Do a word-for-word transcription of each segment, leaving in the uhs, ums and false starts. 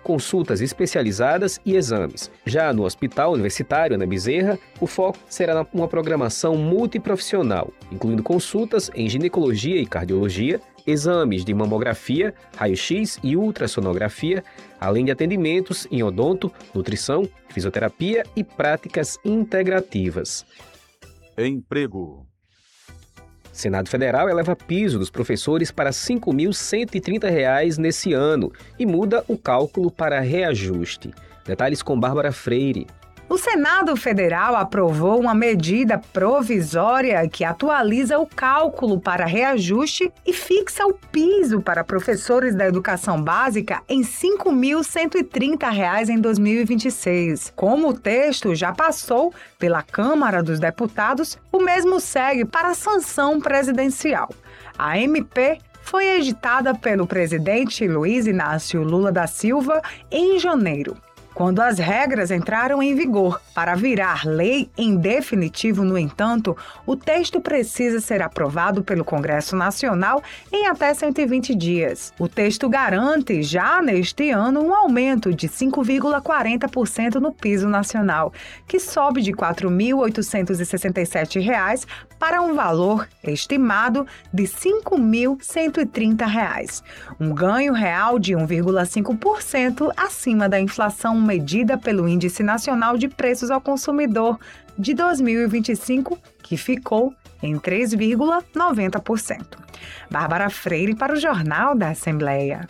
consultas especializadas e exames. Já no Hospital Universitário Ana Bezerra, o foco será uma programação multiprofissional, incluindo consultas em ginecologia e cardiologia, exames de mamografia, raio-x e ultrassonografia, além de atendimentos em odonto, nutrição, fisioterapia e práticas integrativas. Emprego. Senado Federal eleva piso dos professores para cinco mil cento e trinta reais nesse ano e muda o cálculo para reajuste. Detalhes com Bárbara Freire. O Senado Federal aprovou uma medida provisória que atualiza o cálculo para reajuste e fixa o piso para professores da educação básica em cinco mil cento e trinta reais em dois mil e vinte e seis. Como o texto já passou pela Câmara dos Deputados, o mesmo segue para a sanção presidencial. A M P foi editada pelo presidente Luiz Inácio Lula da Silva em janeiro. Quando as regras entraram em vigor. Para virar lei em definitivo, no entanto, o texto precisa ser aprovado pelo Congresso Nacional em até cento e vinte dias. O texto garante, já neste ano, um aumento de cinco vírgula quarenta por cento no piso nacional, que sobe de quatro mil oitocentos e sessenta e sete reais para um valor estimado de cinco mil cento e trinta reais. Um ganho real de um vírgula cinco por cento acima da inflação medida pelo Índice Nacional de Preços ao Consumidor de dois mil e vinte e cinco, que ficou em três vírgula noventa por cento. Bárbara Freire para o Jornal da Assembleia.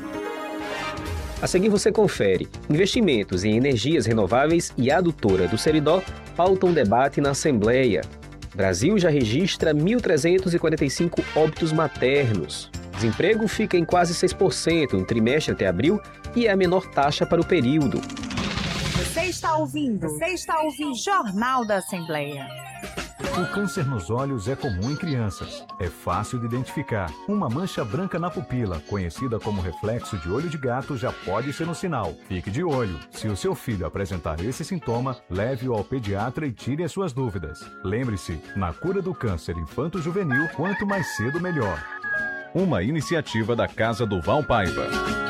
A seguir você confere. Investimentos em energias renováveis e adutora do Seridó pautam debate na Assembleia. Brasil já registra mil trezentos e quarenta e cinco óbitos maternos. Desemprego fica em quase seis por cento no trimestre até abril e é a menor taxa para o período. Você está ouvindo? Você está ouvindo? Jornal da Assembleia. O câncer nos olhos é comum em crianças. É fácil de identificar. Uma mancha branca na pupila, conhecida como reflexo de olho de gato, já pode ser um sinal. Fique de olho. Se o seu filho apresentar esse sintoma, leve-o ao pediatra e tire as suas dúvidas. Lembre-se, na cura do câncer infanto-juvenil, quanto mais cedo, melhor. Uma iniciativa da Casa do Val Paiva.